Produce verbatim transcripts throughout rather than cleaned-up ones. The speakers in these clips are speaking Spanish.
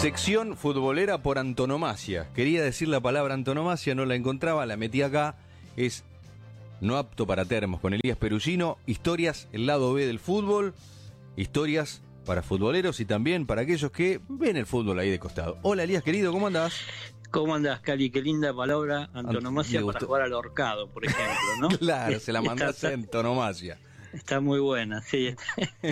Sección futbolera por antonomasia. Quería decir la palabra antonomasia, no la encontraba, la metí acá. Es no apto para termos con Elías Perugino. Historias, el lado B del fútbol. Historias para futboleros y también para aquellos que ven el fútbol ahí de costado. Hola Elías, querido, ¿cómo andás? ¿Cómo andás, Cali? Qué linda palabra, antonomasia, Ant- para jugar al ahorcado, por ejemplo, ¿no? Claro, se la mandaste a antonomasia. Está muy buena, sí, está,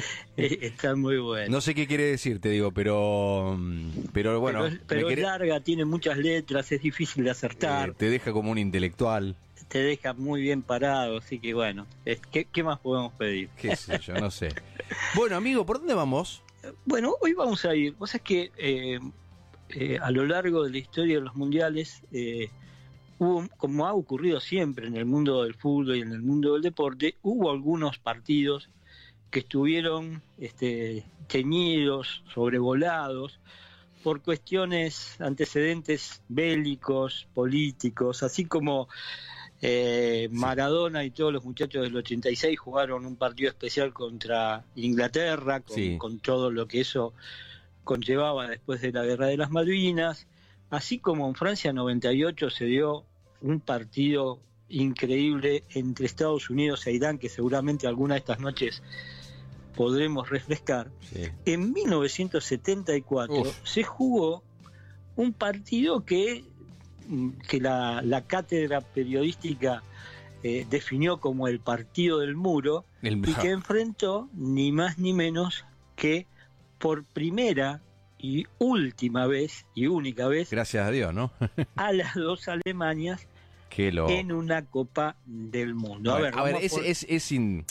está muy buena. No sé qué quiere decir, te digo, pero pero bueno. Pero, es, pero es querés... larga, tiene muchas letras, es difícil de acertar. Eh, te deja como un intelectual. Te deja muy bien parado, así que bueno, es, ¿qué, ¿qué más podemos pedir? Qué sé yo, no sé. Bueno, amigo, ¿por dónde vamos? Bueno, hoy vamos a ir, vos sabés que eh, eh, a lo largo de la historia de los mundiales, eh, hubo, como ha ocurrido siempre en el mundo del fútbol y en el mundo del deporte, hubo algunos partidos que estuvieron este, teñidos, sobrevolados, por cuestiones, antecedentes bélicos, políticos, así como eh, Maradona y todos los muchachos del ochenta y seis jugaron un partido especial contra Inglaterra, con, sí. con todo lo que eso conllevaba después de la Guerra de las Malvinas, así como en Francia noventa y ocho se dio un partido increíble entre Estados Unidos e Irán, que seguramente alguna de estas noches podremos refrescar. Sí. En mil novecientos setenta y cuatro Uf. se jugó un partido que, que la, la cátedra periodística eh, definió como el partido del muro, el... y que enfrentó ni más ni menos que por primera y última vez y única vez, gracias a Dios, ¿no? a las dos Alemanias lo... en una Copa del Mundo. A, a ver, a ver es, por... es, es, in,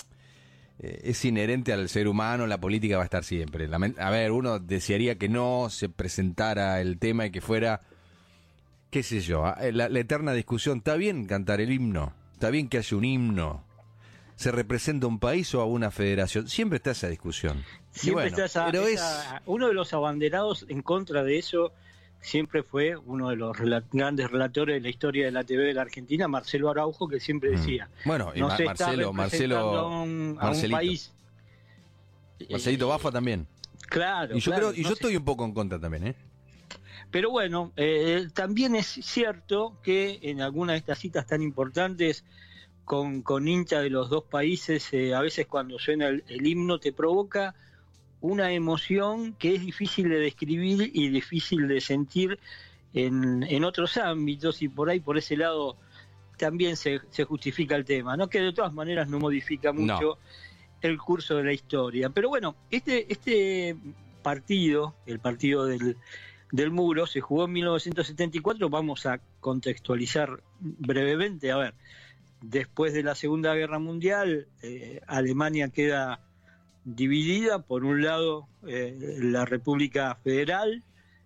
es inherente al ser humano, la política va a estar siempre. A ver, uno desearía que no se presentara el tema y que fuera, qué sé yo, la, la eterna discusión. ¿Está bien cantar el himno? ¿Está bien que haya un himno? ¿Se representa un país o a una federación? Siempre está esa discusión. Siempre bueno, está esa, pero esa, es... uno de los abanderados en contra de eso siempre fue uno de los rela- grandes relatores de la historia de la T V de la Argentina, Marcelo Araujo, que siempre decía, mm. bueno, y no Ma- se Marcelo, está Marcelo, a un, a un país. Marcelito Bafa también. Claro. Y yo claro, creo, y no yo sé. estoy un poco en contra también, ¿eh? Pero bueno, eh, también es cierto que en algunas de estas citas tan importantes, con, con hinchas de los dos países, eh, a veces cuando suena el, el himno te provoca una emoción que es difícil de describir y difícil de sentir en, en otros ámbitos, y por ahí, por ese lado, también se, se justifica el tema, ¿no? Que de todas maneras no modifica mucho no. el curso de la historia. Pero bueno, este, este partido, el partido del, del muro, se jugó en mil novecientos setenta y cuatro, vamos a contextualizar brevemente. A ver, después de la Segunda Guerra Mundial, eh, Alemania queda dividida, por un lado eh, la República Federal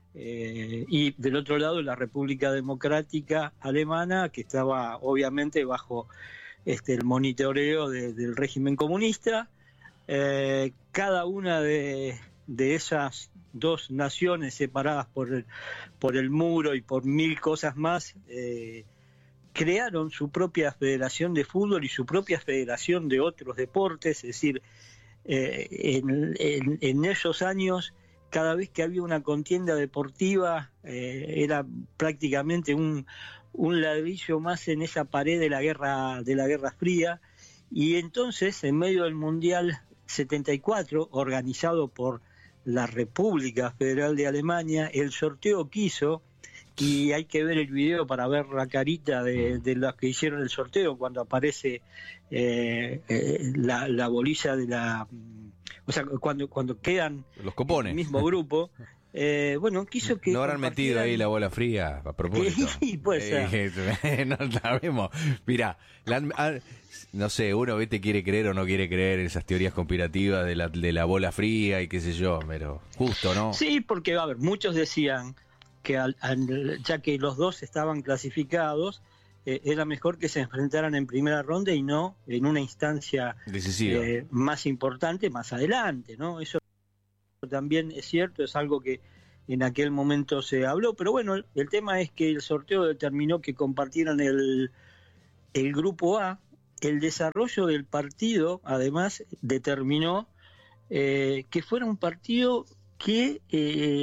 eh, y del otro lado la República Democrática Alemana, que estaba obviamente bajo este, el monitoreo de, del régimen comunista. Eh, cada una de, de esas dos naciones separadas por el, por el muro y por mil cosas más, eh, crearon su propia federación de fútbol y su propia federación de otros deportes, es decir, eh, en, en, en esos años, cada vez que había una contienda deportiva, eh, era prácticamente un, un ladrillo más en esa pared de la guerra, de la Guerra Fría, y entonces, en medio del Mundial setenta y cuatro, organizado por la República Federal de Alemania, el sorteo quiso, y hay que ver el video para ver la carita de, de los que hicieron el sorteo cuando aparece eh, eh, la, la bolilla de la, o sea, cuando cuando quedan los copones, el mismo grupo, eh, bueno, quiso que no habrán metido ahí la bola fría a propósito. Sí, puede ser. Eh, no sabemos. Mira, la, no sé, uno vete quiere creer o no quiere creer en esas teorías conspirativas de la de la bola fría y qué sé yo, pero justo, ¿no? Sí, porque a ver, muchos decían que al, al, ya que los dos estaban clasificados, eh, era mejor que se enfrentaran en primera ronda y no en una instancia eh, más importante más adelante, ¿no? Eso también es cierto, es algo que en aquel momento se habló, pero bueno, el, el tema es que el sorteo determinó que compartieran el, el grupo A. El desarrollo del partido, además, determinó eh, que fuera un partido que eh,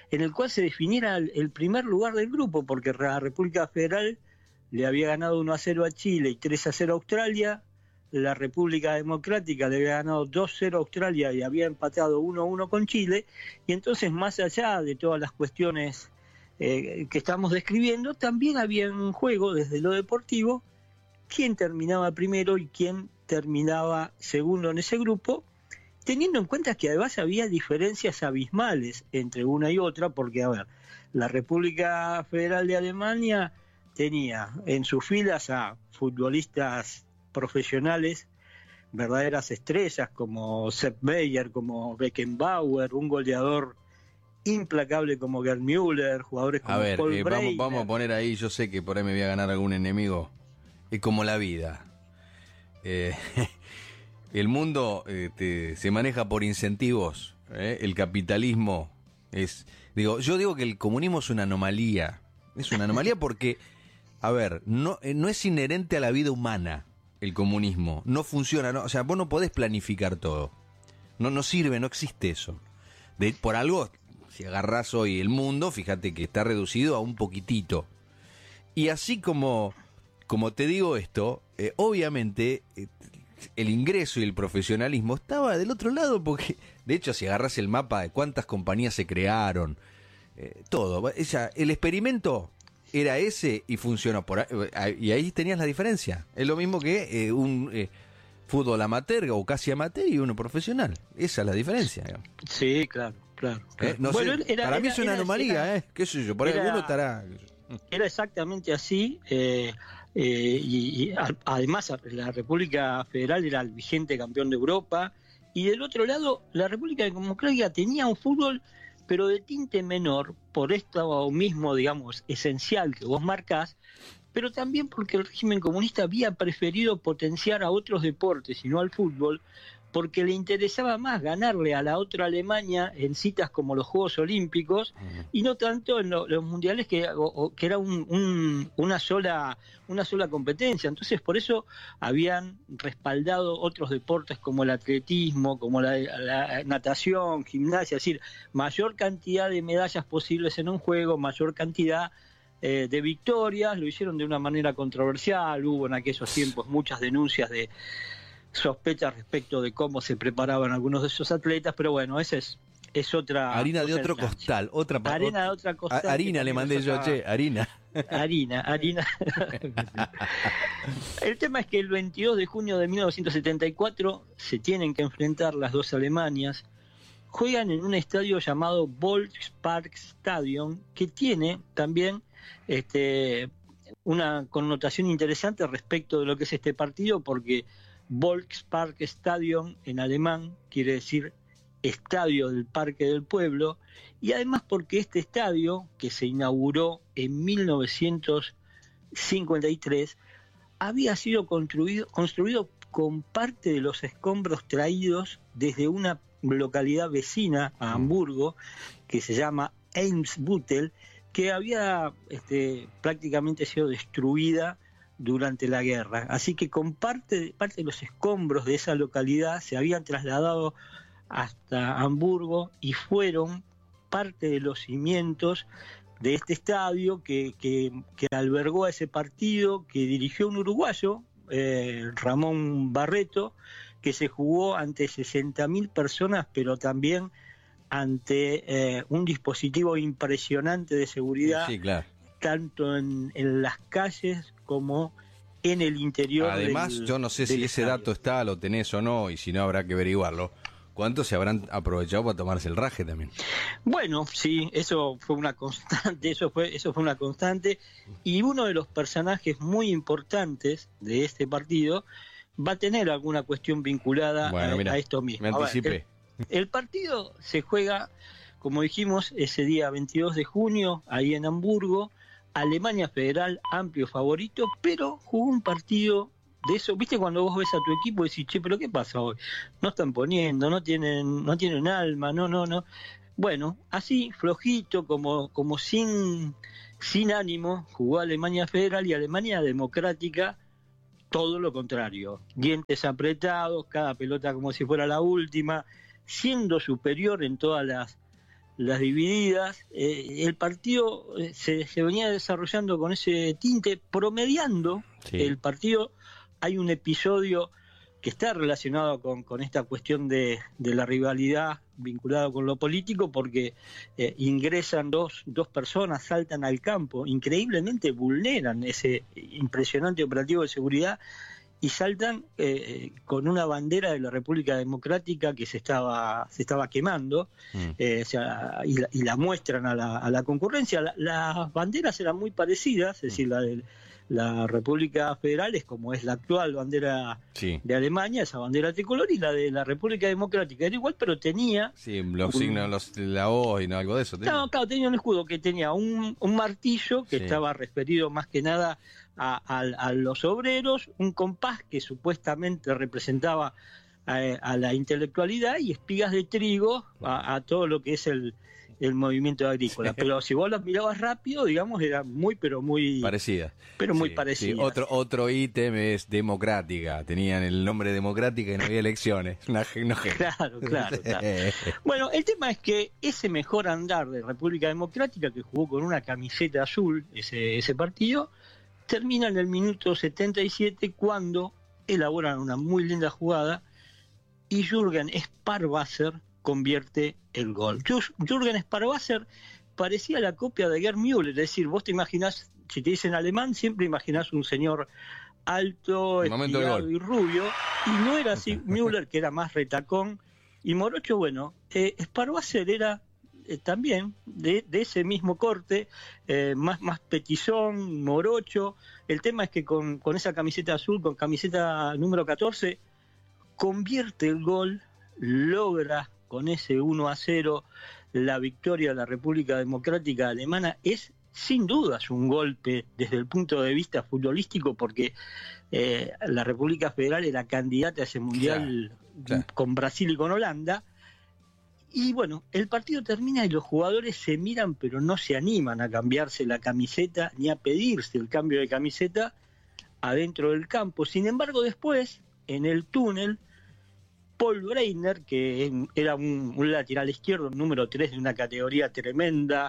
en el cual se definiera el, el primer lugar del grupo, porque la República Federal le había ganado uno a cero a Chile y tres a cero a Australia, la República Democrática le había ganado dos a cero a Australia y había empatado uno a uno con Chile, y entonces, más allá de todas las cuestiones eh, que estamos describiendo, también había en juego desde lo deportivo quién terminaba primero y quién terminaba segundo en ese grupo, teniendo en cuenta que además había diferencias abismales entre una y otra, porque, a ver, la República Federal de Alemania tenía en sus filas a futbolistas profesionales, verdaderas estrellas como Sepp Maier, como Beckenbauer, un goleador implacable como Gerd Müller, jugadores como a ver, Paul eh, Breitner. vamos, vamos a poner ahí, yo sé que por ahí me voy a ganar algún enemigo, es como la vida. Eh, el mundo eh, te, se maneja por incentivos, ¿eh? El capitalismo es... digo, yo digo que el comunismo es una anomalía, es una anomalía porque, a ver, no, eh, no es inherente a la vida humana. El comunismo no funciona, no, o sea, vos no podés planificar todo, no, no sirve, no existe eso. De, por algo, si agarrás hoy el mundo, fíjate que está reducido a un poquitito. Y así como, como te digo esto, eh, obviamente eh, el ingreso y el profesionalismo estaba del otro lado, porque de hecho si agarrás el mapa de cuántas compañías se crearon, eh, todo, o sea, el experimento era ese y funcionó por ahí, y ahí tenías la diferencia. Es lo mismo que eh, un eh, fútbol amateur o casi amateur y uno profesional. Esa es la diferencia, digamos. Sí, claro, claro. claro. ¿Eh? No bueno, sé, era, para era, mí es una era, anomalía, era, ¿eh? ¿Qué sé yo? Por ahí era, alguno estará... Era exactamente así, eh, eh, y, y a, además la República Federal era el vigente campeón de Europa, y del otro lado la República Democrática tenía un fútbol pero de tinte menor, por esto mismo, digamos, esencial que vos marcás, pero también porque el régimen comunista había preferido potenciar a otros deportes y no al fútbol, porque le interesaba más ganarle a la otra Alemania en citas como los Juegos Olímpicos y no tanto en lo, los mundiales que, o, o, que era un, un, una sola una sola competencia. Entonces por eso habían respaldado otros deportes como el atletismo, como la, la natación, gimnasia, es decir, mayor cantidad de medallas posibles en un juego, mayor cantidad eh, de victorias. Lo hicieron de una manera controversial, hubo en aquellos tiempos muchas denuncias de sospechas respecto de cómo se preparaban algunos de esos atletas, pero bueno, esa es, es otra... Harina otra de otro instancia. costal, otra... Harina de otra costal. Harina le mandé yo, che, harina. Harina, harina. El tema es que el veintidós de junio de mil novecientos setenta y cuatro se tienen que enfrentar las dos Alemanias, juegan en un estadio llamado Volksparkstadion, que tiene también este, una connotación interesante respecto de lo que es este partido, porque Volksparkstadion en alemán quiere decir Estadio del Parque del Pueblo, y además porque este estadio, que se inauguró en mil novecientos cincuenta y tres, había sido construido, construido con parte de los escombros traídos desde una localidad vecina a Hamburgo, que se llama Eimsbüttel, que había este, prácticamente sido destruida durante la guerra. Así que con parte, parte de los escombros de esa localidad se habían trasladado hasta Hamburgo y fueron parte de los cimientos de este estadio que, que, que albergó a ese partido, que dirigió un uruguayo, eh, Ramón Barreto, que se jugó ante sesenta mil personas, pero también ante eh, un dispositivo impresionante de seguridad, sí, claro, tanto en, en las calles como en el interior. Además, del, yo no sé si ese estadio. dato está, lo tenés o no, y si no habrá que averiguarlo. ¿Cuántos se habrán aprovechado para tomarse el raje también? Bueno, sí, eso fue una constante, eso fue, eso fue una constante, y uno de los personajes muy importantes de este partido va a tener alguna cuestión vinculada bueno, a, mira, a esto mismo. Me anticipé. Ver, el, el partido se juega, como dijimos, ese día veintidós de junio, ahí en Hamburgo. Alemania Federal, amplio favorito, pero jugó un partido de eso, viste, cuando vos ves a tu equipo y decís, che, pero ¿qué pasa hoy? No están poniendo, no tienen, no tienen alma, no, no, no. Bueno, así, flojito, como, como sin, sin ánimo, jugó Alemania Federal, y Alemania Democrática, todo lo contrario. Dientes apretados, cada pelota como si fuera la última, siendo superior en todas las las divididas. Eh, el partido se, se venía desarrollando con ese tinte, promediando sí. el partido. Hay un episodio que está relacionado con, con esta cuestión de, de la rivalidad vinculada con lo político, porque eh, ingresan dos, dos personas, saltan al campo, increíblemente vulneran ese impresionante operativo de seguridad y saltan eh, con una bandera de la República Democrática que se estaba se estaba quemando, mm. eh, o sea, y, la, y la muestran a la, a la concurrencia. La, las banderas eran muy parecidas, es decir, la de la República Federal es como es la actual bandera sí. de Alemania, esa bandera tricolor, y la de la República Democrática era igual, pero tenía... Sí, los un, signos, los, la O y no, algo de eso. ¿Tenía? No, claro, tenía un escudo que tenía un, un martillo que sí. estaba referido más que nada a, a, a los obreros, un compás que supuestamente representaba a, a la intelectualidad y espigas de trigo a, a todo lo que es el... el movimiento agrícola, sí. pero si vos las mirabas rápido, digamos, era muy, pero muy... parecida. Pero muy sí, parecida. Sí. Otro, otro ítem es democrática, tenían el nombre democrática y no había elecciones. No, no, claro, claro, claro. Bueno, el tema es que ese mejor andar de República Democrática, que jugó con una camiseta azul, ese, ese partido, termina en el minuto setenta y siete cuando elaboran una muy linda jugada y Jürgen Sparwasser convierte el gol. Jürgen Sparwasser parecía la copia de Gerd Müller, es decir, vos te imaginás, si te dicen alemán, siempre imaginás un señor alto, estirado y rubio, y no era así. Müller, que era más retacón, y Morocho, bueno, eh, Sparwasser era eh, también de, de ese mismo corte, eh, más, más petizón, morocho. El tema es que con, con esa camiseta azul, con camiseta número catorce, convierte el gol, logra con ese uno a cero la victoria de la República Democrática Alemana. Es sin dudas un golpe desde el punto de vista futbolístico, porque eh, la República Federal era candidata a ese mundial claro, claro. con Brasil y con Holanda, y bueno, el partido termina y los jugadores se miran pero no se animan a cambiarse la camiseta ni a pedirse el cambio de camiseta adentro del campo. Sin embargo, después en el túnel, Paul Breitner, que era un, un lateral izquierdo, número tres de una categoría tremenda,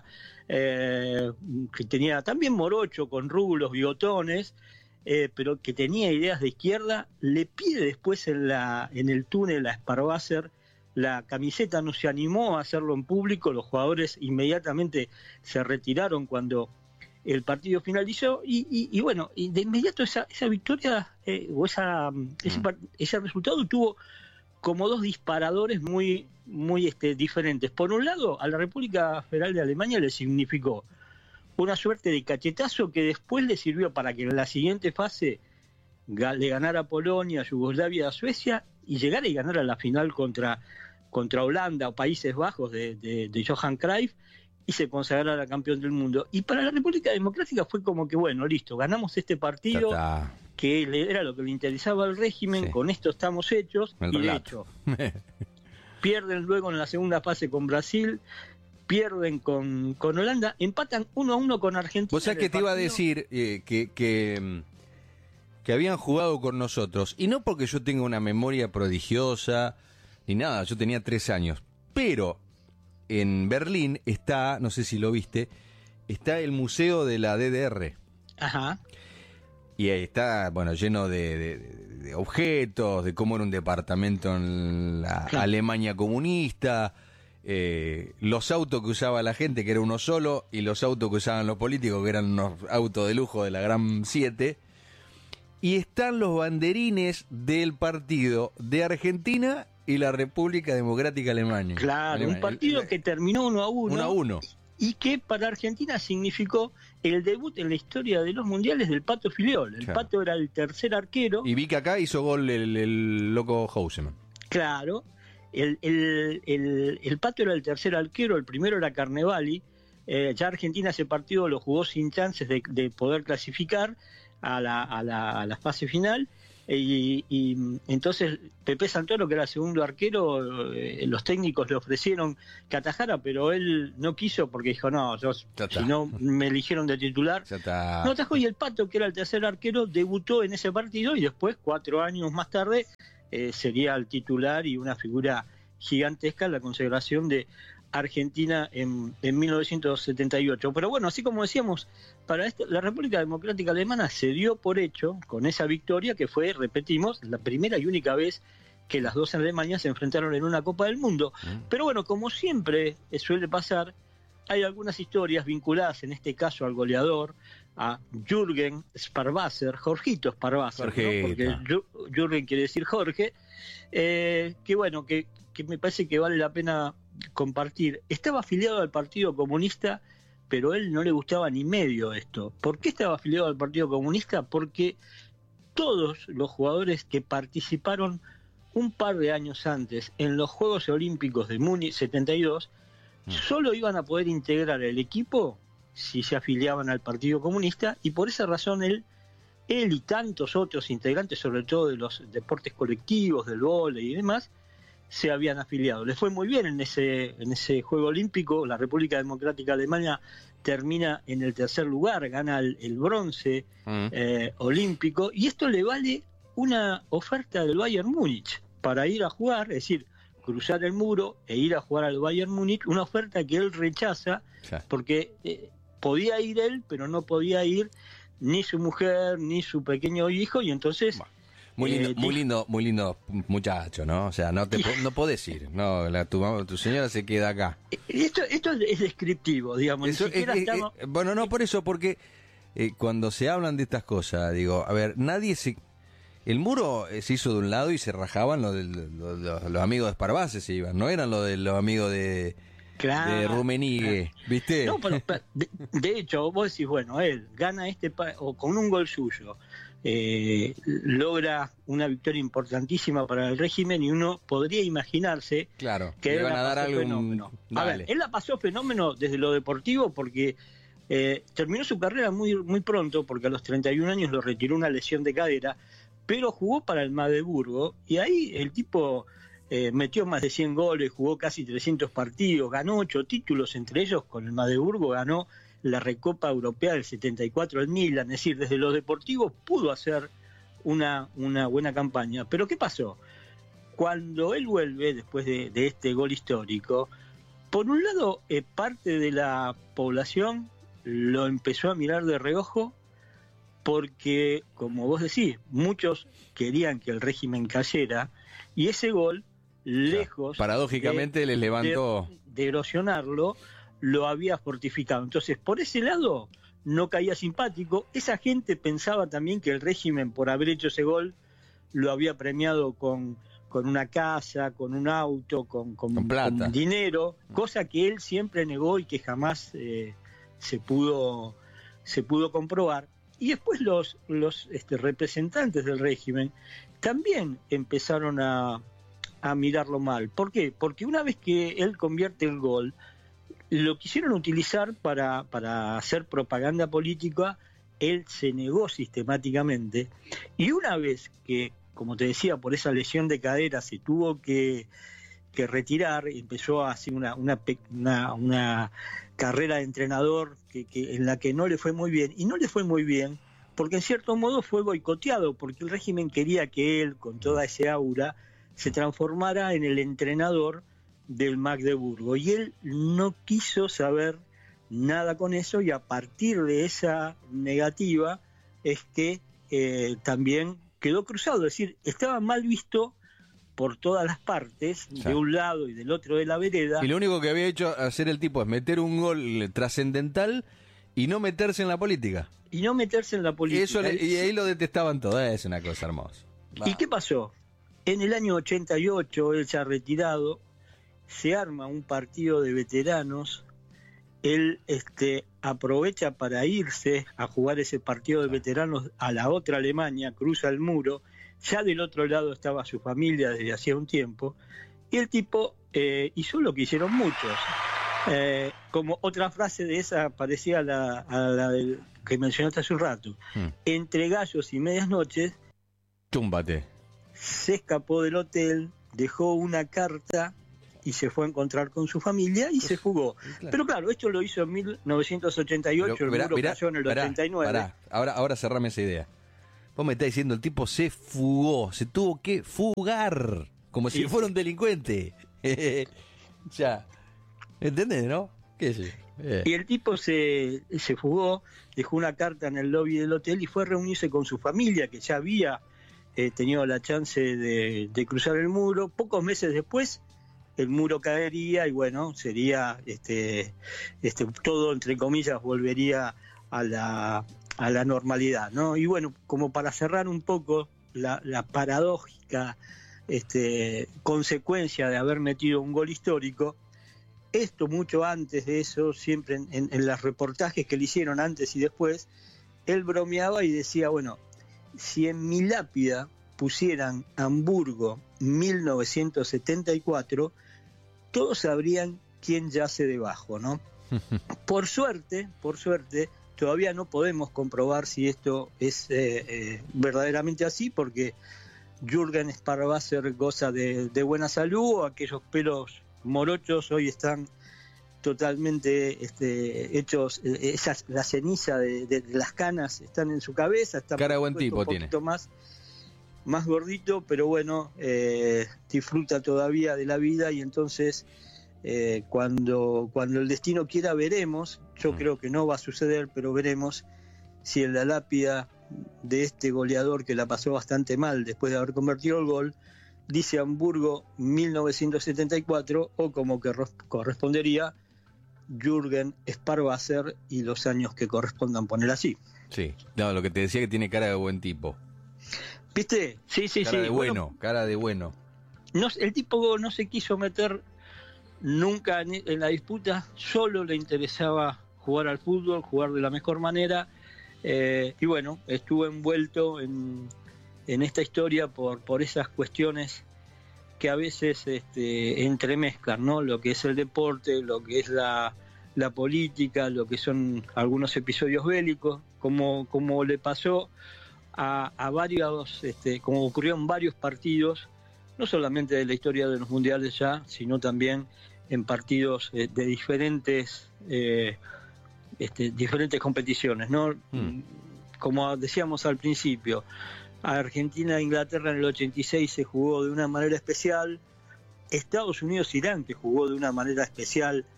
eh, que tenía también morocho, con rulos, bigotones, eh, pero que tenía ideas de izquierda, le pide después en, la, en el túnel a Sparwasser la camiseta. No se animó a hacerlo en público, los jugadores inmediatamente se retiraron cuando el partido finalizó, y, y, y bueno, y de inmediato esa, esa victoria, eh, o esa, ese, ese resultado tuvo como dos disparadores muy, muy este, diferentes. Por un lado, a la República Federal de Alemania le significó una suerte de cachetazo que después le sirvió para que en la siguiente fase le ganara a Polonia, a Yugoslavia, a Suecia, y llegara y ganara la final contra, contra Holanda o Países Bajos de, de, de Johan Cruyff, y se consagrara campeón del mundo. Y para la República Democrática fue como que, bueno, listo, ganamos este partido, Tata. que era lo que le interesaba al régimen, sí. con esto estamos hechos, el y relato. de hecho, pierden luego en la segunda fase con Brasil, pierden con, con Holanda, empatan uno a uno con Argentina. O sea que te iba a decir eh, que, que, que habían jugado con nosotros, y no porque yo tenga una memoria prodigiosa, ni nada, yo tenía tres años, pero en Berlín está, no sé si lo viste, está el Museo de la D D R. Ajá. Y ahí está, bueno, lleno de, de, de objetos, de cómo era un departamento en la claro. Alemania comunista, eh, los autos que usaba la gente, que era uno solo, y los autos que usaban los políticos, que eran unos autos de lujo de la Gran siete. Y están los banderines del partido de Argentina y la República Democrática Alemana. Claro, Alemania. un partido que terminó uno a uno. Uno a uno. Y que para Argentina significó el debut en la historia de los mundiales del Pato Filiol. El claro. Pato era el tercer arquero. Y vi que acá hizo gol el, el loco Houseman. Claro, el, el, el, el Pato era el tercer arquero, el primero era Carnevali. Eh, ya Argentina ese partido lo jugó sin chances de, de poder clasificar a la, a la, a la fase final. Y, y entonces Pepe Santoro, que era segundo arquero, eh, los técnicos le ofrecieron que atajara, pero él no quiso porque dijo, no, yo, si no me eligieron de titular, no atajó. Y el Pato, que era el tercer arquero, debutó en ese partido y después, cuatro años más tarde, eh, sería el titular y una figura gigantesca en la consagración de Argentina en, en mil novecientos setenta y ocho. Pero bueno, así como decíamos, para esto, la República Democrática Alemana se dio por hecho con esa victoria que fue, repetimos, la primera y única vez que las dos Alemanias se enfrentaron en una Copa del Mundo. Mm. Pero bueno, como siempre suele pasar, hay algunas historias vinculadas, en este caso al goleador, a Jürgen Sparwasser, Jorgito Sparwasser, ¿no? Porque Jürgen quiere decir Jorge, eh, que bueno, que, que me parece que vale la pena compartir. Estaba afiliado al Partido Comunista, pero a él no le gustaba ni medio esto. ¿Por qué estaba afiliado al Partido Comunista? Porque todos los jugadores que participaron un par de años antes en los Juegos Olímpicos de Múnich setenta y dos, mm. solo iban a poder integrar el equipo si se afiliaban al Partido Comunista, y por esa razón él, él y tantos otros integrantes, sobre todo de los deportes colectivos, del vóley y demás, se habían afiliado. Les fue muy bien en ese, en ese Juego Olímpico. La República Democrática Alemana termina en el tercer lugar, gana el, el bronce mm. eh, olímpico, y esto le vale una oferta del Bayern Múnich para ir a jugar, es decir, cruzar el muro e ir a jugar al Bayern Múnich, una oferta que él rechaza, sí. porque eh, podía ir él, pero no podía ir ni su mujer, ni su pequeño hijo, y entonces... Bueno. Muy lindo, eh, muy lindo, muy lindo muchacho, ¿no? O sea, no te no podés ir, no, la, tu, tu señora se queda acá. Esto, esto es descriptivo, digamos. Eso, ni siquiera eh, estamos... eh, bueno, no por eso, porque eh, cuando se hablan de estas cosas, digo, a ver, nadie se... El muro se hizo de un lado y se rajaban los, los, los, los amigos de Sparwasser, se iban, no eran los de los amigos de... Claro. De Rummenigge, ¿viste? No, pero, pero de, de hecho, vos decís, bueno, él gana este, o con un gol suyo, eh, logra una victoria importantísima para el régimen, y uno podría imaginarse claro, que él van a dar algún fenómeno. A ver, él la pasó fenómeno desde lo deportivo porque eh, terminó su carrera muy, muy pronto, porque a los treinta y un años lo retiró una lesión de cadera, pero jugó para el Magdeburgo, y ahí el tipo... Eh, metió más de cien goles, jugó casi trescientos partidos, ganó ocho títulos, entre ellos con el Magdeburgo ganó la Recopa Europea del setenta y cuatro al Milan, es decir, desde los deportivos pudo hacer una, una buena campaña. Pero ¿qué pasó? Cuando él vuelve, después de, de este gol histórico, por un lado, eh, parte de la población lo empezó a mirar de reojo, porque, como vos decís, muchos querían que el régimen cayera, y ese gol, lejos, paradójicamente de, les levantó de, de erosionarlo, lo había fortificado. Entonces, por ese lado, no caía simpático. Esa gente pensaba también que el régimen, por haber hecho ese gol, lo había premiado con, con una casa, con un auto, con, con, con, plata. con dinero, cosa que él siempre negó y que jamás eh, se pudo se pudo comprobar. Y después los, los este, representantes del régimen también empezaron a, a mirarlo mal. ¿Por qué? Porque una vez que él convierte el gol, lo quisieron utilizar para, para hacer propaganda política. Él se negó sistemáticamente, y una vez que, como te decía, por esa lesión de cadera se tuvo que, que retirar, empezó a hacer una, una, una, una carrera de entrenador que, que, en la que no le fue muy bien, y no le fue muy bien porque en cierto modo fue boicoteado, porque el régimen quería que él, con toda ese aura, se transformara en el entrenador del Magdeburgo, y él no quiso saber nada con eso, y a partir de esa negativa es que eh, también quedó cruzado, es decir, estaba mal visto por todas las partes, sí, de un lado y del otro de la vereda. Y lo único que había hecho hacer el tipo es meter un gol trascendental y no meterse en la política. Y no meterse en la política. Y, eso le, y ahí lo detestaban todo, es una cosa hermosa. Va. ¿Y qué pasó? En el año ochenta y ocho, él se ha retirado, se arma un partido de veteranos, él este, aprovecha para irse a jugar ese partido de veteranos a la otra Alemania, cruza el muro, ya del otro lado estaba su familia desde hacía un tiempo, y el tipo eh, hizo lo que hicieron muchos. Eh, como otra frase de esa parecía a la, a la del, que mencionaste hace un rato, hmm. entre gallos y medias noches, túmbate. Se escapó del hotel, dejó una carta y se fue a encontrar con su familia y se fugó. Claro. Pero claro, esto lo hizo en mil novecientos ochenta y ocho, pero, el muro cayó en el verá, ochenta y nueve. Verá, ahora, ahora cerrame esa idea. Vos me estás diciendo, el tipo se fugó, se tuvo que fugar, como si sí. fuera un delincuente. Ya. ¿Entendés, no? ¿Qué sé? Eh. Y el tipo se, se fugó, dejó una carta en el lobby del hotel y fue a reunirse con su familia, que ya había eh, tenido la chance de, de cruzar el muro. Pocos meses después, el muro caería y bueno, sería este, este, todo, entre comillas, volvería a la, a la normalidad, ¿no? Y bueno, como para cerrar un poco la, la paradójica este, consecuencia de haber metido un gol histórico, esto mucho antes de eso, siempre en, en, en los reportajes que le hicieron antes y después, él bromeaba y decía, bueno, si en mi lápida pusieran Hamburgo mil novecientos setenta y cuatro, todos sabrían quién yace debajo, ¿no? Por suerte, por suerte, todavía no podemos comprobar si esto es eh, eh, verdaderamente así, porque Jürgen Sparwasser goza de, de buena salud, o aquellos pelos morochos hoy están totalmente este, hechos, eh, esas, la ceniza de, de, de las canas están en su cabeza, está cara de buen tipo un poquito tiene. más más gordito, pero bueno, eh, disfruta todavía de la vida y entonces eh, cuando, cuando el destino quiera veremos, yo mm. creo que no va a suceder, pero veremos si en la lápida de este goleador que la pasó bastante mal después de haber convertido el gol, dice Hamburgo mil novecientos setenta y cuatro o como que correspondería Jürgen Sparwasser y los años que correspondan poner así. Sí, no, lo que te decía que tiene cara de buen tipo. ¿Viste? Sí, sí, cara sí. de bueno, bueno, cara de bueno. No, el tipo no se quiso meter nunca en, en la disputa, solo le interesaba jugar al fútbol, jugar de la mejor manera, eh, y bueno, estuvo envuelto en, en esta historia por, por esas cuestiones que a veces este, entremezclan, ¿no? Lo que es el deporte, lo que es la, la política, lo que son algunos episodios bélicos, como, como le pasó A, a varios, este, como ocurrió en varios partidos, no solamente de la historia de los mundiales ya, sino también en partidos eh, de diferentes eh, este, diferentes competiciones, ¿no? Mm. Como decíamos al principio, a Argentina e Inglaterra en el ochenta y seis se jugó de una manera especial, Estados Unidos-Irán que jugó de una manera especial,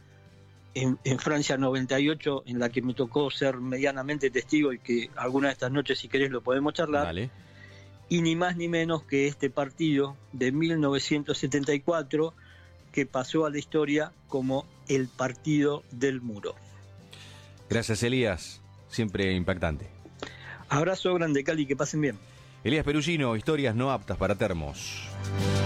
En, en Francia noventa y ocho, en la que me tocó ser medianamente testigo y que alguna de estas noches, si querés, lo podemos charlar. Vale. Y ni más ni menos que este partido de mil novecientos setenta y cuatro que pasó a la historia como el partido del muro. Gracias, Elías. Siempre impactante. Abrazo grande, Cali, que pasen bien. Elías Perugino, historias no aptas para termos.